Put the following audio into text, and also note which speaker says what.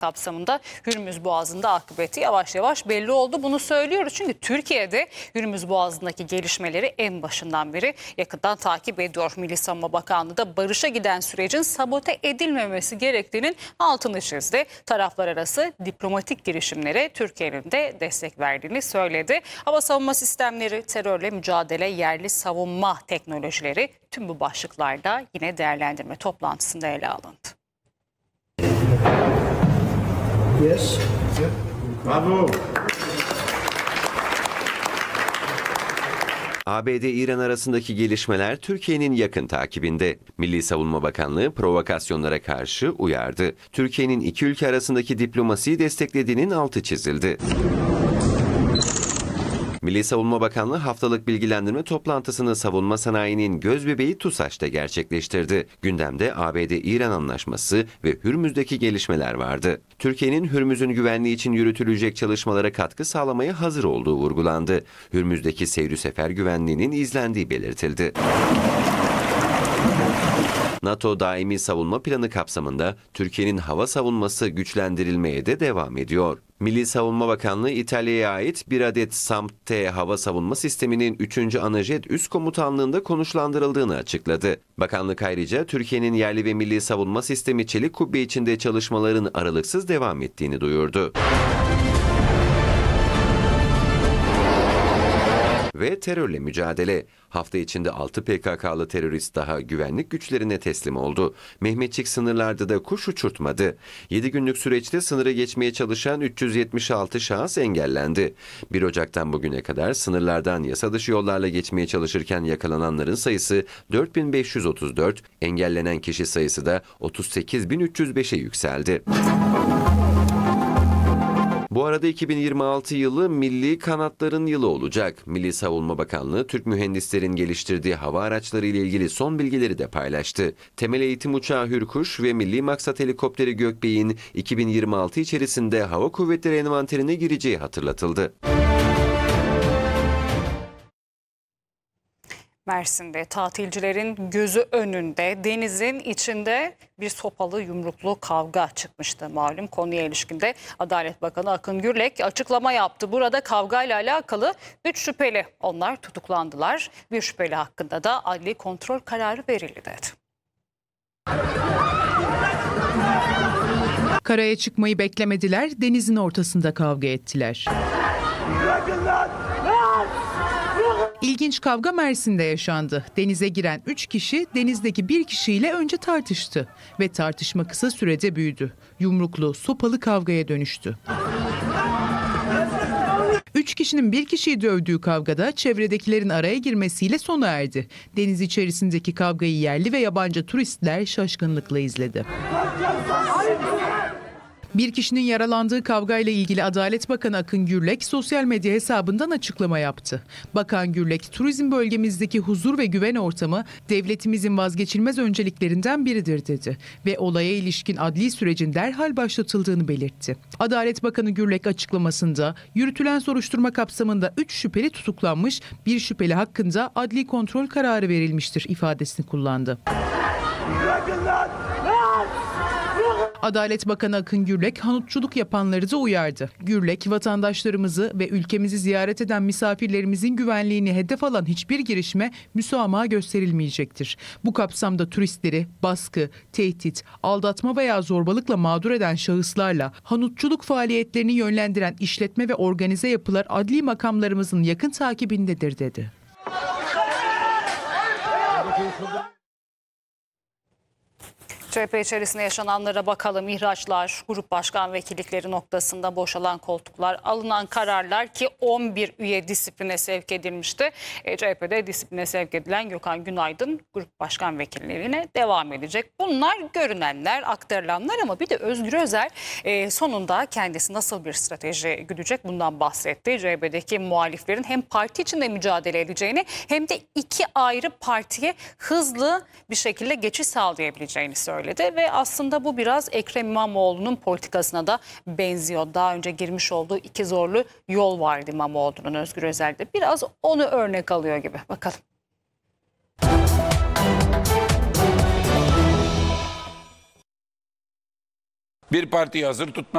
Speaker 1: kapsamında Hürmüz Boğazı'nda akıbeti yavaş yavaş belli oldu. Bunu söylüyoruz çünkü Türkiye'de Hürmüz Boğazı'ndaki gelişmeleri en başından beri yakından takip ediyor. Milli Savunma Bakanlığı da barışa giden sürecin sabote edilmemesi gerektiğinin altını çizdi. Taraflar arası diplomatik girişimlere Türkiye'nin de destek verdiğini söyledi. Hava savunma sistemleri, terörle mücadele, yerli savunma teknolojileri tüm bu başlıklarda yine değerlendirme toplantısında ele alındı.
Speaker 2: Yes.
Speaker 3: Bravo.
Speaker 4: ABD-İran arasındaki gelişmeler Türkiye'nin yakın takibinde. Milli Savunma Bakanlığı provokasyonlara karşı uyardı. Türkiye'nin iki ülke arasındaki diplomasiyi desteklediğinin altı çizildi. Milli Savunma Bakanlığı haftalık bilgilendirme toplantısını savunma sanayinin gözbebeği TUSAŞ'ta gerçekleştirdi. Gündemde ABD-İran anlaşması ve Hürmüz'deki gelişmeler vardı. Türkiye'nin Hürmüz'ün güvenliği için yürütülecek çalışmalara katkı sağlamaya hazır olduğu vurgulandı. Hürmüz'deki seyri sefer güvenliğinin izlendiği belirtildi. NATO daimi savunma planı kapsamında Türkiye'nin hava savunması güçlendirilmeye de devam ediyor. Milli Savunma Bakanlığı İtalya'ya ait bir adet SAMP-T hava savunma sisteminin 3. Anajet Üst Komutanlığı'nda konuşlandırıldığını açıkladı. Bakanlık ayrıca Türkiye'nin yerli ve milli savunma sistemi çelik kubbe içinde çalışmaların aralıksız devam ettiğini duyurdu. Ve terörle mücadele. Hafta içinde 6 PKK'lı terörist daha güvenlik güçlerine teslim oldu. Mehmetçik sınırlarda da kuş uçurtmadı. 7 günlük süreçte sınırı geçmeye çalışan 376 şahıs engellendi. 1 Ocak'tan bugüne kadar sınırlardan yasa dışı yollarla geçmeye çalışırken yakalananların sayısı 4534, engellenen kişi sayısı da 38.305'e yükseldi. Bu arada 2026 yılı Milli Kanatların yılı olacak. Milli Savunma Bakanlığı, Türk mühendislerin geliştirdiği hava araçları ile ilgili son bilgileri de paylaştı. Temel eğitim uçağı Hürkuş ve Milli Maksat Helikopteri Gökbey'in 2026 içerisinde Hava Kuvvetleri envanterine gireceği hatırlatıldı.
Speaker 1: Mersin'de tatilcilerin gözü önünde denizin içinde bir sopalı yumruklu kavga çıkmıştı. Malum konuya ilişkinde Adalet Bakanı Akın Gürlek açıklama yaptı. Burada kavgayla alakalı 3 şüpheli, onlar tutuklandılar. Bir şüpheli hakkında da adli kontrol kararı verildi dedi.
Speaker 5: Karaya çıkmayı beklemediler, denizin ortasında kavga ettiler. İlginç kavga Mersin'de yaşandı. Denize giren 3 kişi denizdeki bir kişiyle önce tartıştı ve tartışma kısa sürede büyüdü. Yumruklu, sopalı kavgaya dönüştü. 3 kişinin bir kişiyi dövdüğü kavgada çevredekilerin araya girmesiyle sona erdi. Deniz içerisindeki kavgayı yerli ve yabancı turistler şaşkınlıkla izledi. Bir kişinin yaralandığı kavgayla ilgili Adalet Bakanı Akın Gürlek sosyal medya hesabından açıklama yaptı. Bakan Gürlek, turizm bölgemizdeki huzur ve güven ortamı devletimizin vazgeçilmez önceliklerinden biridir dedi ve olaya ilişkin adli sürecin derhal başlatıldığını belirtti. Adalet Bakanı Gürlek açıklamasında yürütülen soruşturma kapsamında 3 şüpheli tutuklanmış, bir şüpheli hakkında adli kontrol kararı verilmiştir ifadesini kullandı. Adalet Bakanı Akın Gürlek hanutçuluk yapanları da uyardı. Gürlek, vatandaşlarımızı ve ülkemizi ziyaret eden misafirlerimizin güvenliğini hedef alan hiçbir girişime müsamaha gösterilmeyecektir. Bu kapsamda turistleri baskı, tehdit, aldatma veya zorbalıkla mağdur eden şahıslarla hanutçuluk faaliyetlerini yönlendiren işletme ve organize yapılar adli makamlarımızın yakın takibindedir dedi.
Speaker 1: CHP içerisinde yaşananlara bakalım. İhraçlar, grup başkan vekillikleri noktasında boşalan koltuklar, alınan kararlar ki 11 üye disipline sevk edilmişti. CHP'de disipline sevk edilen Gökhan Günaydın grup başkan vekilliğine devam edecek. Bunlar görünenler, aktarılanlar ama bir de Özgür Özel sonunda kendisi nasıl bir strateji güdecek bundan bahsetti. CHP'deki muhaliflerin hem parti içinde mücadele edeceğini hem de 2 ayrı partiye hızlı bir şekilde geçiş sağlayabileceğini söyledi. Ve aslında bu biraz Ekrem İmamoğlu'nun politikasına da benziyor. Daha önce girmiş olduğu 2 zorlu yol vardı İmamoğlu'nun, Özgür Özel'de. Biraz onu örnek alıyor gibi. Bakalım.
Speaker 3: Bir partiyi hazır tutma.